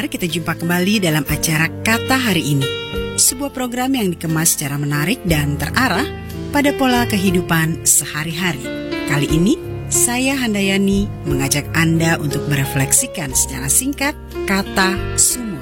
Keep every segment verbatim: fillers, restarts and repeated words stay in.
pendengar, kita jumpa kembali dalam acara Kata Hari Ini, sebuah program yang dikemas secara menarik dan terarah pada pola kehidupan sehari-hari. Kali ini, saya Handayani mengajak Anda untuk merefleksikan secara singkat kata sumur.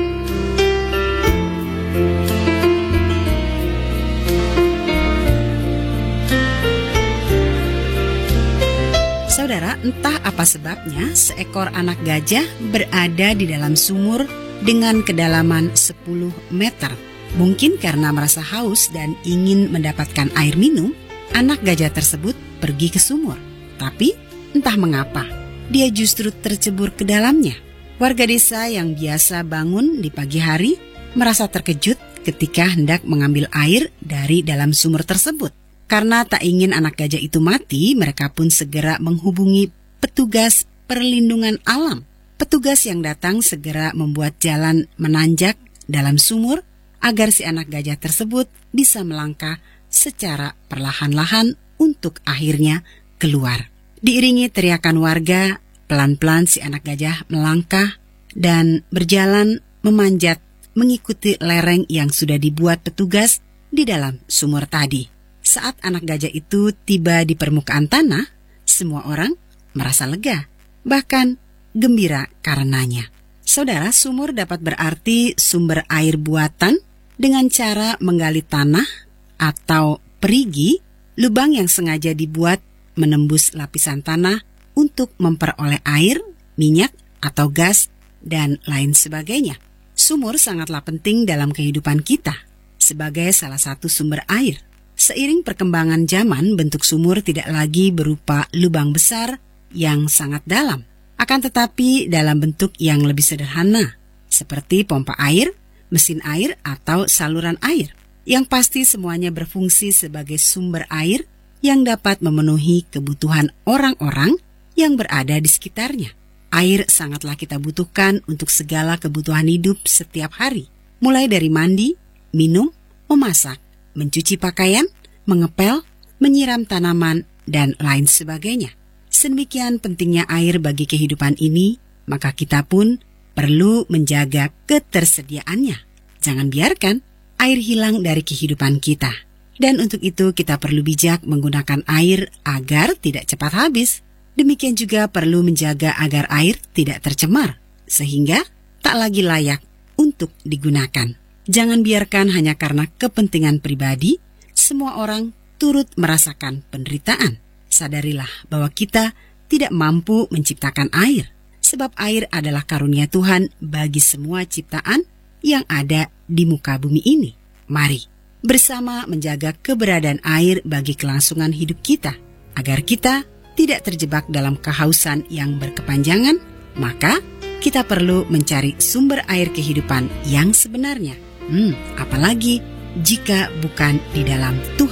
Saudara, entah apa sebabnya seekor anak gajah berada di dalam sumur dengan kedalaman sepuluh meter. Mungkin karena merasa haus dan ingin mendapatkan air minum, anak gajah tersebut pergi ke sumur. Tapi entah mengapa, dia justru tercebur ke dalamnya. Warga desa yang biasa bangun di pagi hari merasa terkejut ketika hendak mengambil air dari dalam sumur tersebut. Karena tak ingin anak gajah itu mati, mereka pun segera menghubungi petugas perlindungan alam. Petugas yang datang segera membuat jalan menanjak dalam sumur agar si anak gajah tersebut bisa melangkah secara perlahan-lahan untuk akhirnya keluar. Diiringi teriakan warga, pelan-pelan si anak gajah melangkah dan berjalan memanjat mengikuti lereng yang sudah dibuat petugas di dalam sumur tadi. Saat anak gajah itu tiba di permukaan tanah, semua orang merasa lega, bahkan gembira karenanya. Saudara, sumur dapat berarti sumber air buatan dengan cara menggali tanah atau perigi, lubang yang sengaja dibuat menembus lapisan tanah untuk memperoleh air, minyak, atau gas, dan lain sebagainya. Sumur sangatlah penting dalam kehidupan kita sebagai salah satu sumber air. Seiring perkembangan zaman, bentuk sumur tidak lagi berupa lubang besar yang sangat dalam, akan tetapi dalam bentuk yang lebih sederhana, seperti pompa air, mesin air, atau saluran air. Yang pasti semuanya berfungsi sebagai sumber air yang dapat memenuhi kebutuhan orang-orang yang berada di sekitarnya. Air sangatlah kita butuhkan untuk segala kebutuhan hidup setiap hari, mulai dari mandi, minum, memasak, mencuci pakaian, mengepel, menyiram tanaman, dan lain sebagainya. Sedemikian pentingnya air bagi kehidupan ini, maka kita pun perlu menjaga ketersediaannya. Jangan biarkan air hilang dari kehidupan kita. Dan untuk itu kita perlu bijak menggunakan air agar tidak cepat habis. Demikian juga perlu menjaga agar air tidak tercemar, sehingga tak lagi layak untuk digunakan. Jangan biarkan hanya karena kepentingan pribadi, semua orang turut merasakan penderitaan. Sadarilah bahwa kita tidak mampu menciptakan air, sebab air adalah karunia Tuhan bagi semua ciptaan yang ada di muka bumi ini. Mari bersama menjaga keberadaan air bagi kelangsungan hidup kita, agar kita tidak terjebak dalam kehausan yang berkepanjangan. Maka kita perlu mencari sumber air kehidupan yang sebenarnya. Hmm, apalagi jika bukan di dalam Tuhan.